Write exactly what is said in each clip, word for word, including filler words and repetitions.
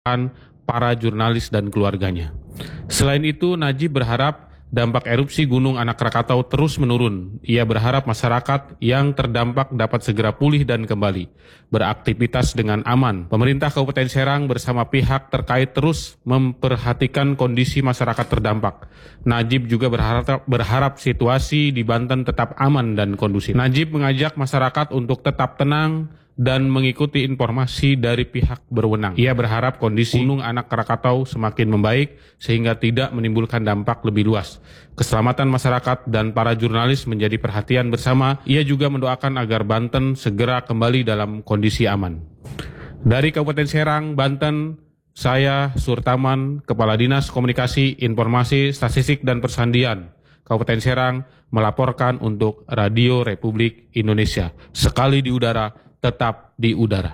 para jurnalis dan keluarganya. Selain itu, Najib berharap dampak erupsi Gunung Anak Rakatau terus menurun. Ia berharap masyarakat yang terdampak dapat segera pulih dan kembali beraktivitas dengan aman. Pemerintah Kabupaten Serang bersama pihak terkait terus memperhatikan kondisi masyarakat terdampak. Najib juga berharap, berharap situasi di Banten tetap aman dan kondusif. Najib mengajak masyarakat untuk tetap tenang dan mengikuti informasi dari pihak berwenang. Ia berharap kondisi Gunung Anak Rakatau semakin membaik sehingga tidak menimbulkan dampak lebih luas. Keselamatan masyarakat dan para jurnalis menjadi perhatian bersama. Ia juga mendoakan agar Banten segera kembali dalam kondisi aman. Dari Kabupaten Serang, Banten, saya Surtaman, Kepala Dinas Komunikasi, Informasi, Statistik dan Persandian Kabupaten Serang melaporkan untuk Radio Republik Indonesia. Sekali di udara, tetap di udara.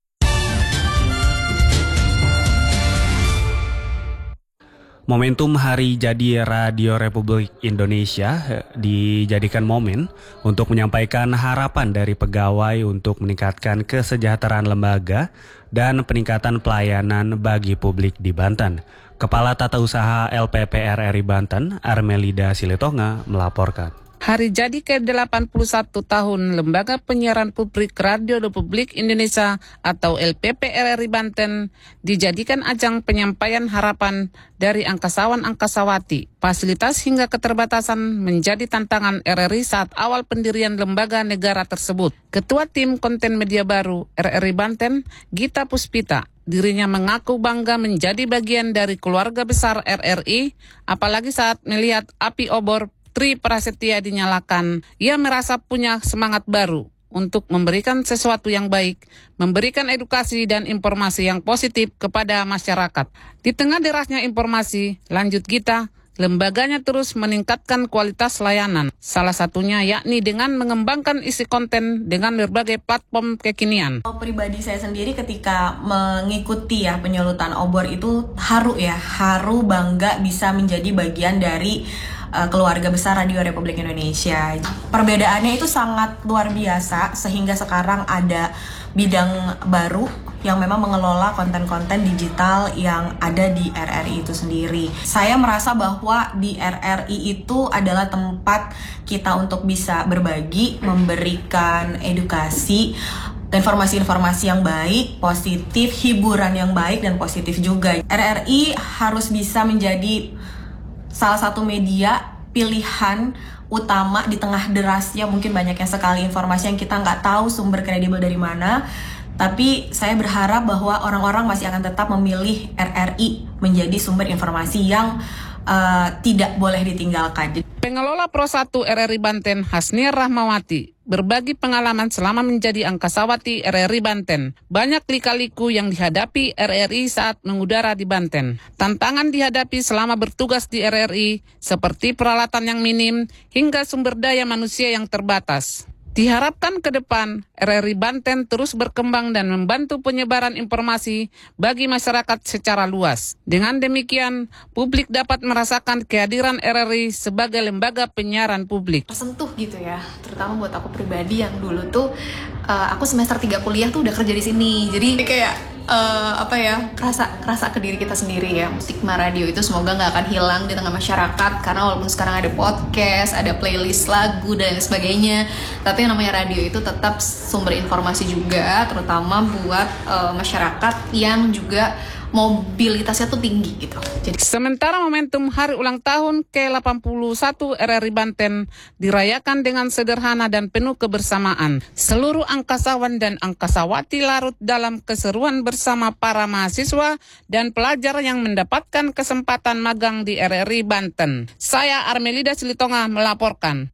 Momentum Hari Jadi Radio Republik Indonesia dijadikan momen untuk menyampaikan harapan dari pegawai untuk meningkatkan kesejahteraan lembaga dan peningkatan pelayanan bagi publik di Banten. Kepala Tata Usaha L P P R R I Banten, Armelida Silitonga, melaporkan. Hari jadi ke delapan puluh satu tahun Lembaga Penyiaran Publik Radio Republik Indonesia atau L P P R R I Banten dijadikan ajang penyampaian harapan dari angkasawan-angkasawati. Fasilitas hingga keterbatasan menjadi tantangan R R I saat awal pendirian lembaga negara tersebut. Ketua Tim Konten Media Baru R R I Banten, Gita Puspita, dirinya mengaku bangga menjadi bagian dari keluarga besar R R I, apalagi saat melihat api obor Tri Prasetya dinyalakan. Ia merasa punya semangat baru untuk memberikan sesuatu yang baik, memberikan edukasi dan informasi yang positif kepada masyarakat. Di tengah derasnya informasi, lanjut Gita, lembaganya terus meningkatkan kualitas layanan. Salah satunya yakni dengan mengembangkan isi konten dengan berbagai platform kekinian. Pribadi saya sendiri ketika mengikuti ya penyulutan obor itu haru ya, haru bangga bisa menjadi bagian dari uh, keluarga besar Radio Republik Indonesia. Perbedaannya itu sangat luar biasa sehingga sekarang ada bidang baru yang memang mengelola konten-konten digital yang ada di R R I itu sendiri. Saya merasa bahwa di R R I itu adalah tempat kita untuk bisa berbagi, memberikan edukasi, informasi-informasi yang baik, positif, hiburan yang baik dan positif juga. R R I harus bisa menjadi salah satu media pilihan utama di tengah derasnya mungkin banyaknya sekali informasi yang kita nggak tahu sumber kredibel dari mana. Tapi saya berharap bahwa orang-orang masih akan tetap memilih R R I menjadi sumber informasi yang uh, tidak boleh ditinggalkan. Pengelola Pro satu R R I Banten, Hasnia Rahmawati, berbagi pengalaman selama menjadi angkasawati R R I Banten. Banyak lika-liku yang dihadapi R R I saat mengudara di Banten. Tantangan dihadapi selama bertugas di R R I seperti peralatan yang minim hingga sumber daya manusia yang terbatas. Diharapkan ke depan R R I Banten terus berkembang dan membantu penyebaran informasi bagi masyarakat secara luas. Dengan demikian, publik dapat merasakan kehadiran R R I sebagai lembaga penyiaran publik. Tersentuh gitu ya, terutama buat aku pribadi yang dulu tuh uh, aku semester tiga kuliah tuh udah kerja di sini. Jadi kayak uh, apa ya, rasa rasa ke diri kita sendiri ya. Stigma radio itu semoga nggak akan hilang di tengah masyarakat karena walaupun sekarang ada podcast, ada playlist lagu dan sebagainya, tapi yang namanya radio itu tetap sumber informasi juga, terutama buat uh, masyarakat yang juga mobilitasnya tuh tinggi gitu. Jadi sementara momentum hari ulang tahun ke delapan puluh satu R R I Banten dirayakan dengan sederhana dan penuh kebersamaan. Seluruh angkasawan dan angkasawati larut dalam keseruan bersama para mahasiswa dan pelajar yang mendapatkan kesempatan magang di R R I Banten. Saya Armelida Silitonga melaporkan.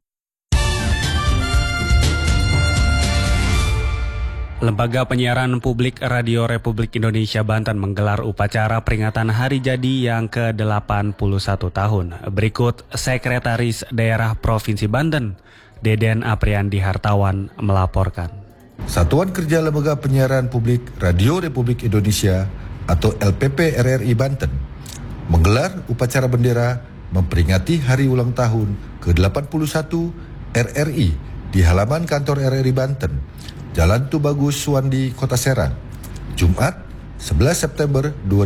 Lembaga Penyiaran Publik Radio Republik Indonesia Banten menggelar upacara peringatan Hari Jadi yang ke delapan puluh satu tahun. Berikut Sekretaris Daerah Provinsi Banten, Deden Apriandi Hartawan, melaporkan. Satuan Kerja Lembaga Penyiaran Publik Radio Republik Indonesia atau L P P R R I Banten menggelar upacara bendera memperingati hari ulang tahun ke delapan puluh satu R R I di halaman kantor R R I Banten, Jalan Tubagus Suwandi, Kota Serang, Jumat sebelas September dua ribu dua puluh